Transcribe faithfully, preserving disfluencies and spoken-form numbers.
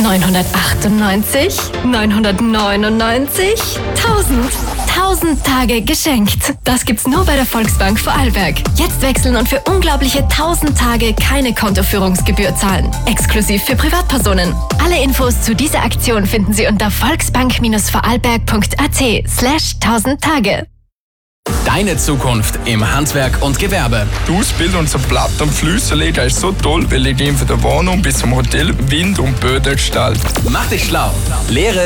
neunhundertachtundneunzig? neunhundertneunundneunzig? tausend. tausend Tage geschenkt. Das gibt's nur bei der Volksbank Vorarlberg. Jetzt wechseln und für unglaubliche tausend Tage keine Kontoführungsgebühr zahlen. Exklusiv für Privatpersonen. Alle Infos zu dieser Aktion finden Sie unter volksbank-vorarlberg.at slash tausend Tage. Deine Zukunft im Handwerk und Gewerbe. Die Ausbildung zur Platt- und Fliesenleger ist so toll, weil ich ihn von der Wohnung bis zum Hotel Wind und Böden gestalte. Mach dich schlau. Lehre